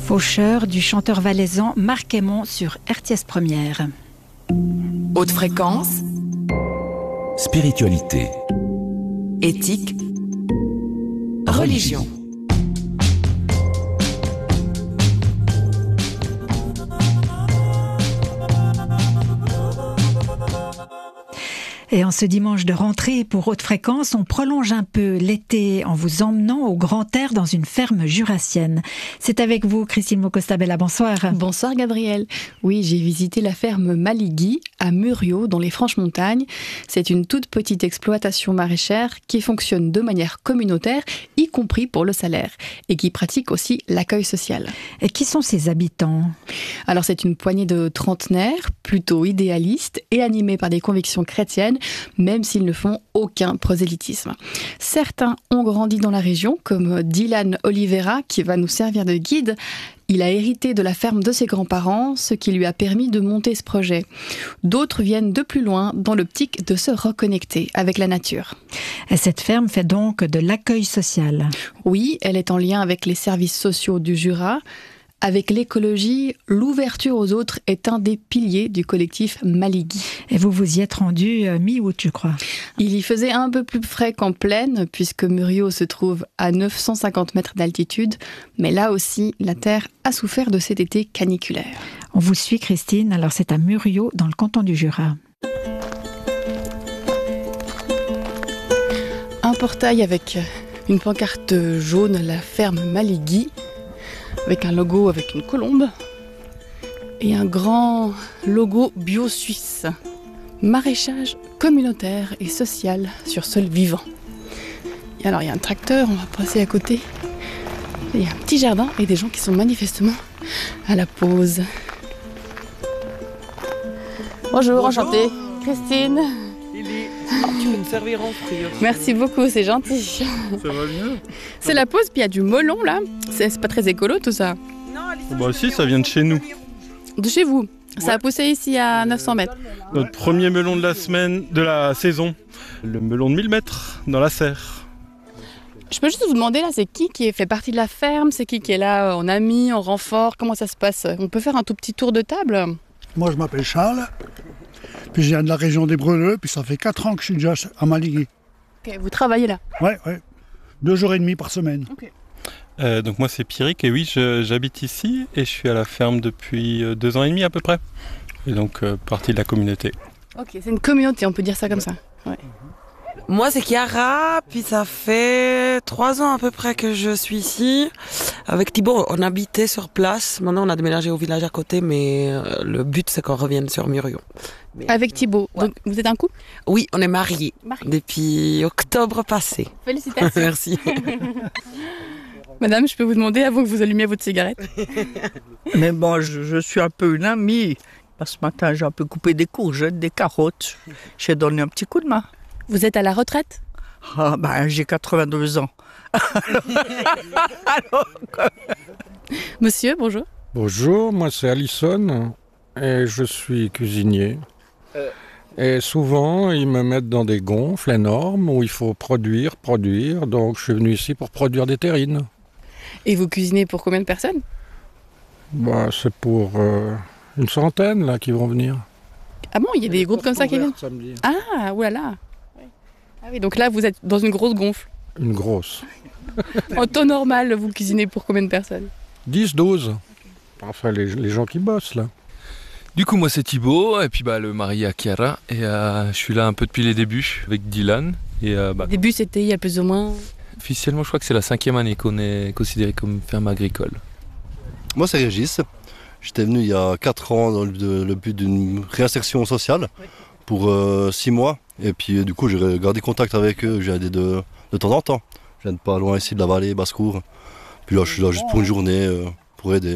Faucheur du chanteur valaisan Marc Aymon sur RTS Première. Haute fréquence, spiritualité, éthique, religion. Et en ce dimanche de rentrée pour Haute Fréquence, on prolonge un peu l'été en vous emmenant au grand air dans une ferme jurassienne. C'est avec vous, Christine Mocostabella, bonsoir. Bonsoir Gabriel. Oui, j'ai visité la ferme Maligui à Muriot, dans les Franches-Montagnes. C'est une toute petite exploitation maraîchère qui fonctionne de manière communautaire, y compris pour le salaire, et qui pratique aussi l'accueil social. Et qui sont ses habitants ? Alors c'est une poignée de trentenaires, plutôt idéalistes et animés par des convictions chrétiennes, même s'ils ne font aucun prosélytisme. Certains ont grandi dans la région, comme Dylan Oliveira, qui va nous servir de guide. Il a hérité de la ferme de ses grands-parents, ce qui lui a permis de monter ce projet. D'autres viennent de plus loin, dans l'optique de se reconnecter avec la nature. Et cette ferme fait donc de l'accueil social ? Oui, elle est en lien avec les services sociaux du Jura. Avec l'écologie, l'ouverture aux autres est un des piliers du collectif Maligui. Et vous vous y êtes rendu mi-août, je crois. Il y faisait un peu plus frais qu'en plaine, puisque Muriot se trouve à 950 mètres d'altitude. Mais là aussi, la terre a souffert de cet été caniculaire. On vous suit, Christine. Alors c'est à Muriot, dans le canton du Jura. Un portail avec une pancarte jaune, la ferme Maligui, avec un logo avec une colombe et un grand logo bio suisse. Maraîchage communautaire et social sur sol vivant. Et alors il y a un tracteur, on va passer à côté. Et il y a un petit jardin et des gens qui sont manifestement à la pause. Bonjour, enchantée. Christine. Tu peux me servir en fruits aussi. Merci beaucoup, c'est gentil. Ça va mieux. C'est la pause, puis il y a du melon là. C'est pas très écolo tout ça. Bah si, ça vient de chez nous. De chez vous. Ça a poussé ici à 900 mètres. Notre premier melon de la semaine, de la saison. Le melon de 1000 mètres dans la serre. Je peux juste vous demander là, c'est qui fait partie de la ferme? C'est qui est là en ami, en renfort? Comment ça se passe? On peut faire un tout petit tour de table? Moi je m'appelle Charles. Puis je viens de la région des Breleux, puis ça fait 4 ans que je suis déjà à Maligui. Ok, vous travaillez là? Ouais. 2 jours et demi par semaine. Okay. Donc moi c'est Pierrick et oui, j'habite ici et je suis à la ferme depuis 2 ans et demi à peu près. Et donc partie de la communauté. Ok, c'est une communauté, on peut dire ça comme ça. Ouais. Moi c'est Chiara, puis ça fait 3 ans à peu près que je suis ici. Avec Thibaut, on habitait sur place. Maintenant on a déménagé au village à côté, mais le but c'est qu'on revienne sur Muriot. Avec Thibaut, ouais. Donc vous êtes un couple? Oui, on est mariés depuis octobre passé. Félicitations. Merci. Madame, je peux vous demander avant que vous allumiez votre cigarette? Mais bon, je suis un peu une amie. Ce matin, j'ai un peu coupé des courgettes, des carottes. J'ai donné un petit coup de main. Vous êtes à la retraite? Ah, j'ai 82 ans. Alors, Monsieur, bonjour. Bonjour, moi c'est Alison et je suis cuisinier. Et souvent, ils me mettent dans des gonfles énormes où il faut produire. Donc je suis venu ici pour produire des terrines. Et vous cuisinez pour combien de personnes? C'est pour une centaine là qui vont venir. Ah bon, il y a des groupes comme ça qui viennent? Samedi. Ah, oulala. Ah oui, donc là vous êtes dans une grosse gonfle. Une grosse. En temps normal, vous cuisinez pour combien de personnes? 10, 12. Enfin, les gens qui bossent là. Du coup, moi c'est Thibaut, et puis le mari à Chiara, et je suis là un peu depuis les débuts avec Dylan. Et, Le début c'était il y a plus ou moins... Officiellement, je crois que c'est la 5e année qu'on est considéré comme ferme agricole. Moi c'est Régis, j'étais venu il y a 4 ans dans le but d'une réinsertion sociale pour 6 mois. Et puis du coup j'ai gardé contact avec eux, j'ai aidé de temps en temps. Je viens de pas loin ici de la vallée, Basse-Cour. Puis là je suis là juste pour une journée pour aider.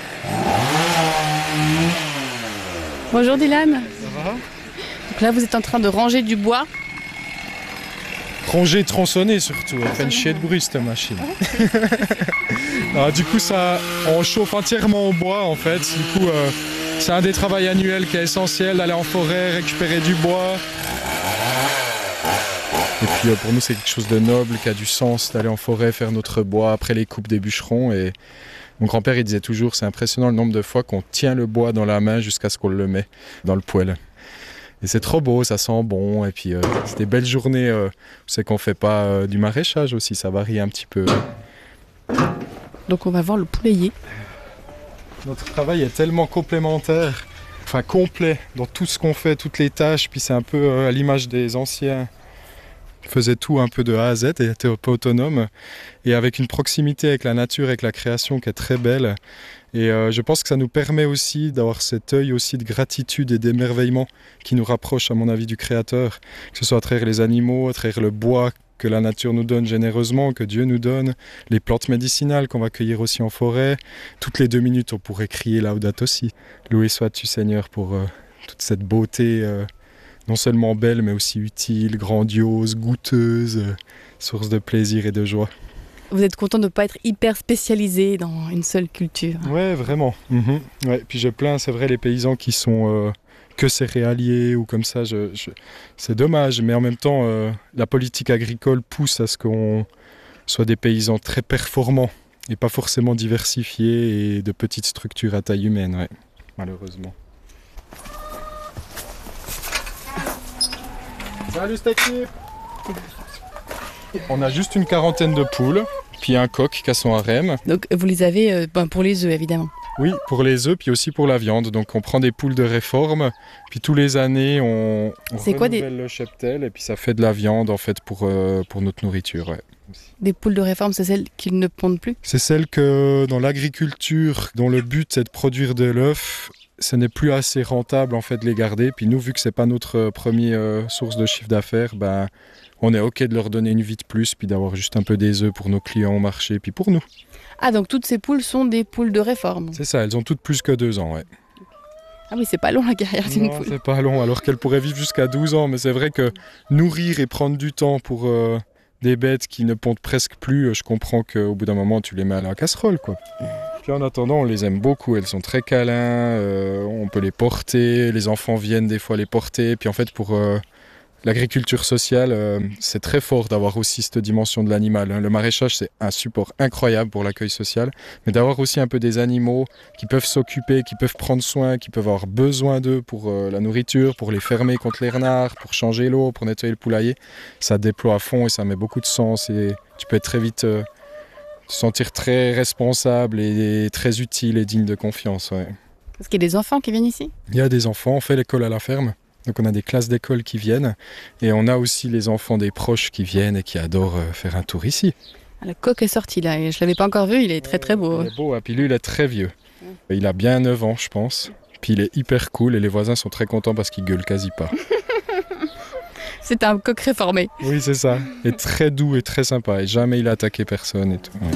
Bonjour Dylan. Ça va? Donc là vous êtes en train de ranger du bois. Ranger, tronçonner surtout, elle fait une chier de bruit cette machine. Alors, du coup on chauffe entièrement au bois en fait. Du coup c'est un des travaux annuels qui est essentiel, d'aller en forêt, récupérer du bois. Et puis pour nous c'est quelque chose de noble, qui a du sens d'aller en forêt, faire notre bois après les coupes des bûcherons. Et Mon grand-père, il disait toujours, c'est impressionnant le nombre de fois qu'on tient le bois dans la main jusqu'à ce qu'on le met dans le poêle. Et c'est trop beau, ça sent bon. Et puis, c'est des belles journées. C'est qu'on ne fait pas du maraîchage aussi, ça varie un petit peu. Donc on va voir le poulailler. Notre travail est tellement complémentaire, enfin complet dans tout ce qu'on fait, toutes les tâches. Puis c'est un peu à l'image des anciens. Ils faisaient tout un peu de A à Z et étaient un peu autonomes. Et avec une proximité avec la nature, avec la création qui est très belle. Et je pense que ça nous permet aussi d'avoir cet œil aussi de gratitude et d'émerveillement qui nous rapproche, à mon avis, du Créateur. Que ce soit à travers les animaux, à travers le bois que la nature nous donne généreusement, que Dieu nous donne, les plantes médicinales qu'on va cueillir aussi en forêt. Toutes les 2 minutes, on pourrait crier Laudato Si. Loué sois-tu Seigneur pour toute cette beauté, non seulement belle, mais aussi utile, grandiose, goûteuse, source de plaisir et de joie. Vous êtes content de ne pas être hyper spécialisé dans une seule culture. Ouais, vraiment. Ouais. Puis je plains, c'est vrai, les paysans qui sont que céréaliers ou comme ça. C'est dommage, mais en même temps, la politique agricole pousse à ce qu'on soit des paysans très performants et pas forcément diversifiés et de petites structures à taille humaine, ouais, malheureusement. Salut cette équipe! On a juste une 40aine de poules, puis un coq qui a son harem. Donc vous les avez pour les œufs évidemment. Oui, pour les œufs, puis aussi pour la viande. Donc on prend des poules de réforme, puis tous les années on renouvelle le cheptel et puis ça fait de la viande en fait pour notre nourriture. Ouais. Des poules de réforme, c'est celles qui ne pondent plus? C'est celles que dans l'agriculture, dont le but est de produire de l'œuf, ce n'est plus assez rentable en fait de les garder. Puis nous, vu que c'est pas notre première source de chiffre d'affaires, on est ok de leur donner une vie de plus, puis d'avoir juste un peu des œufs pour nos clients au marché, puis pour nous. Ah, donc toutes ces poules sont des poules de réforme? C'est ça, elles ont toutes plus que 2 ans, ouais. Ah oui, c'est pas long la carrière d'une poule. Non, c'est pas long, alors qu'elles pourraient vivre jusqu'à 12 ans. Mais c'est vrai que nourrir et prendre du temps pour des bêtes qui ne pondent presque plus, je comprends qu'au bout d'un moment, tu les mets à la casserole, quoi. Puis en attendant, on les aime beaucoup, elles sont très câlins, on peut les porter, les enfants viennent des fois les porter. Puis en fait, pour l'agriculture sociale, c'est très fort d'avoir aussi cette dimension de l'animal. Le maraîchage, c'est un support incroyable pour l'accueil social, mais d'avoir aussi un peu des animaux qui peuvent s'occuper, qui peuvent prendre soin, qui peuvent avoir besoin d'eux pour la nourriture, pour les fermer contre les renards, pour changer l'eau, pour nettoyer le poulailler, ça déploie à fond et ça met beaucoup de sens et tu peux être très vite te sentir très responsable et très utile et digne de confiance. Ouais. Est-ce qu'il y a des enfants qui viennent ici? Il y a des enfants, on fait l'école à la ferme. Donc on a des classes d'école qui viennent et on a aussi les enfants des proches qui viennent et qui adorent faire un tour ici. Le coq est sorti là, je ne l'avais pas encore vu, il est très très beau. Il est beau, et puis lui il est très vieux. Il a bien 9 ans je pense, puis il est hyper cool et les voisins sont très contents parce qu'il gueule quasi pas. C'est un coq réformé. Oui c'est ça, il est très doux et très sympa et jamais il a attaqué personne et tout. Ouais.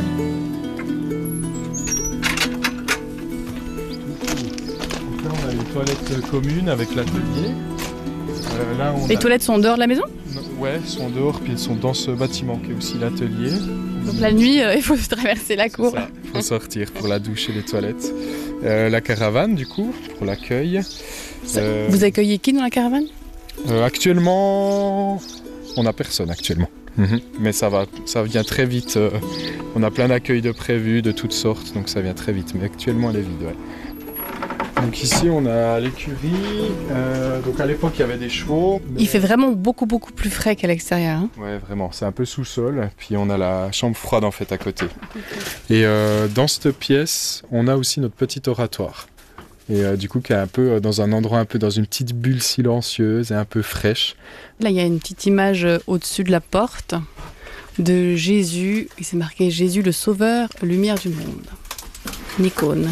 Après on a les toilettes communes avec l'atelier. Les toilettes sont dehors de la maison? Ouais, elles sont dehors, puis elles sont dans ce bâtiment qui est aussi l'atelier. Donc la nuit, il faut traverser la cour. Il faut sortir pour la douche et les toilettes. La caravane, du coup, pour l'accueil. Vous accueillez qui dans la caravane? Actuellement, on n'a personne actuellement. Mais ça vient très vite. On a plein d'accueils de prévus, de toutes sortes, donc ça vient très vite. Mais actuellement, elle est vide, ouais. Donc ici on a l'écurie, donc à l'époque il y avait des chevaux. Il fait vraiment beaucoup plus frais qu'à l'extérieur. Hein. Ouais vraiment, c'est un peu sous-sol, puis on a la chambre froide en fait à côté. Et dans cette pièce, on a aussi notre petit oratoire. Et du coup qui est un peu dans un endroit, un peu dans une petite bulle silencieuse et un peu fraîche. Là il y a une petite image au-dessus de la porte de Jésus, il s'est marqué Jésus le Sauveur, lumière du monde. Une icône.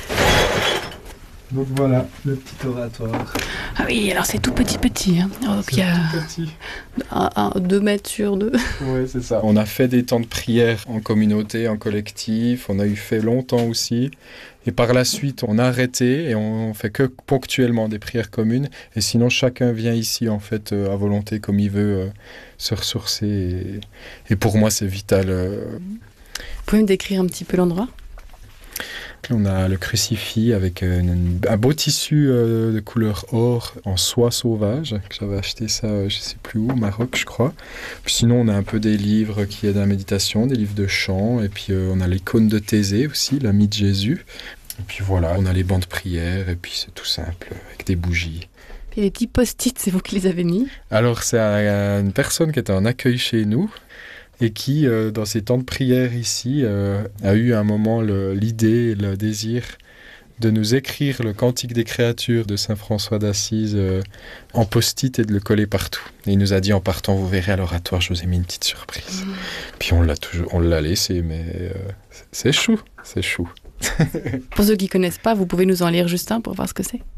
Donc voilà, le petit oratoire. Ah oui, alors c'est tout petit. Hein. Donc il y a 2 mètres sur 2. Oui, c'est ça. On a fait des temps de prière en communauté, en collectif. On a fait longtemps aussi. Et par la suite, on a arrêté et on fait que ponctuellement des prières communes. Et sinon, chacun vient ici, en fait, à volonté, comme il veut, se ressourcer. Et pour moi, c'est vital. Vous pouvez me décrire un petit peu l'endroit ? On a le crucifix avec un beau tissu de couleur or en soie sauvage. J'avais acheté ça, je ne sais plus où, au Maroc, je crois. Puis sinon, on a un peu des livres qui aident à la méditation, des livres de chant. Et puis, on a l'icône de Thésée aussi, l'ami de Jésus. Et puis voilà, on a les bancs de prière. Et puis, c'est tout simple, avec des bougies. Et les petits post-it, c'est vous qui les avez mis? Alors, c'est une personne qui était en accueil chez nous et qui, dans ses temps de prière ici, a eu à un moment l'idée, le désir de nous écrire le Cantique des créatures de saint François d'Assise en post-it et de le coller partout. Et il nous a dit en partant, vous verrez à l'oratoire, je vous ai mis une petite surprise. Puis on l'a laissé, mais c'est chou, c'est chou. Pour ceux qui ne connaissent pas, vous pouvez nous en lire juste un pour voir ce que c'est.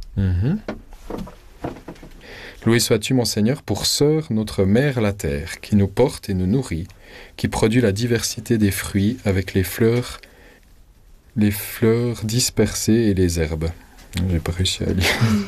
Loué sois-tu, mon Seigneur, pour sœur notre mère la terre, qui nous porte et nous nourrit, qui produit la diversité des fruits avec les fleurs dispersées et les herbes. J'ai pas réussi à lire.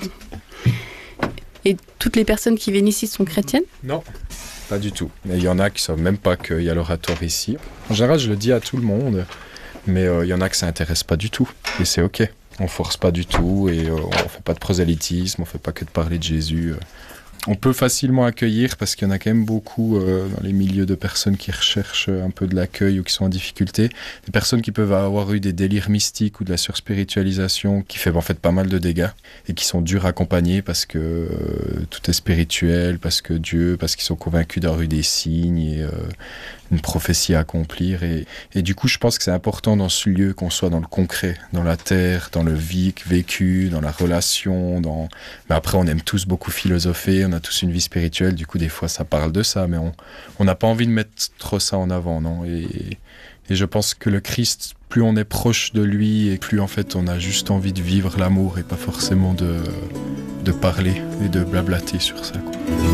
Et toutes les personnes qui viennent ici sont chrétiennes? Non, pas du tout. Il y en a qui ne savent même pas qu'il y a l'oratoire ici. En général, je le dis à tout le monde, mais il y en a que ça n'intéresse pas du tout. Et c'est ok. On force pas du tout et on fait pas de prosélytisme, on fait pas que de parler de Jésus. On peut facilement accueillir parce qu'il y en a quand même beaucoup dans les milieux de personnes qui recherchent un peu de l'accueil ou qui sont en difficulté. Des personnes qui peuvent avoir eu des délires mystiques ou de la surspiritualisation qui fait en fait pas mal de dégâts et qui sont durs à accompagner parce que tout est spirituel, parce qu'ils sont convaincus d'avoir eu des signes et une prophétie à accomplir. Et du coup, je pense que c'est important dans ce lieu qu'on soit dans le concret, dans la terre, dans le vécu, dans la relation. Mais après, on aime tous beaucoup philosopher, on a tous une vie spirituelle, du coup, des fois, ça parle de ça, mais on n'a pas envie de mettre trop ça en avant, non? Et je pense que le Christ, plus on est proche de lui, et plus, en fait, on a juste envie de vivre l'amour et pas forcément de parler et de blablater sur ça, quoi.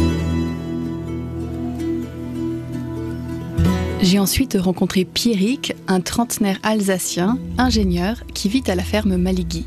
J'ai ensuite rencontré Pierrick, un trentenaire alsacien, ingénieur, qui vit à la ferme Maligui.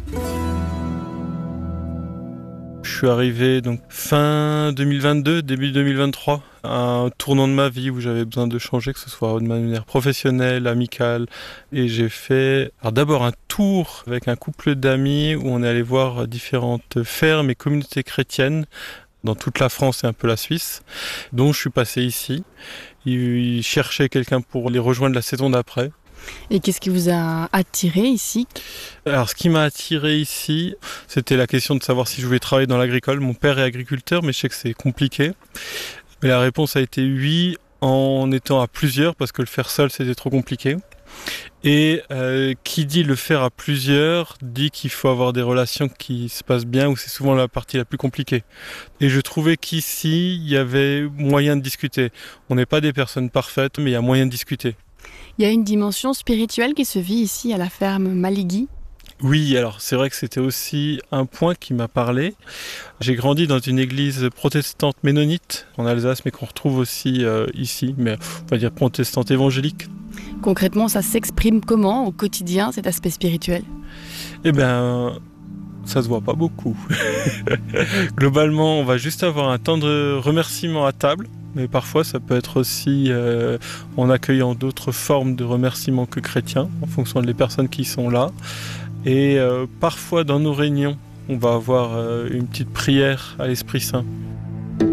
Je suis arrivé donc fin 2022, début 2023, à un tournant de ma vie où j'avais besoin de changer, que ce soit de manière professionnelle, amicale. Et j'ai fait d'abord un tour avec un couple d'amis où on est allé voir différentes fermes et communautés chrétiennes dans toute la France et un peu la Suisse, dont je suis passé ici. Ils cherchaient quelqu'un pour les rejoindre la saison d'après. Et qu'est-ce qui vous a attiré ici? Alors, ce qui m'a attiré ici, c'était la question de savoir si je voulais travailler dans l'agricole. Mon père est agriculteur, mais je sais que c'est compliqué. Mais la réponse a été oui, en étant à plusieurs, parce que le faire seul, c'était trop compliqué. Et qui dit le faire à plusieurs, dit qu'il faut avoir des relations qui se passent bien, où c'est souvent la partie la plus compliquée. Et je trouvais qu'ici, il y avait moyen de discuter. On n'est pas des personnes parfaites, mais il y a moyen de discuter. Il y a une dimension spirituelle qui se vit ici à la ferme Maligui. Oui, alors c'est vrai que c'était aussi un point qui m'a parlé. J'ai grandi dans une église protestante ménonite en Alsace, mais qu'on retrouve aussi ici, mais on va dire protestante évangélique. Concrètement, ça s'exprime comment au quotidien, cet aspect spirituel? Eh bien, ça se voit pas beaucoup. Globalement, on va juste avoir un temps de remerciement à table, mais parfois ça peut être aussi en accueillant d'autres formes de remerciements que chrétiens, en fonction des personnes qui sont là. Et parfois dans nos réunions, on va avoir une petite prière à l'Esprit Saint.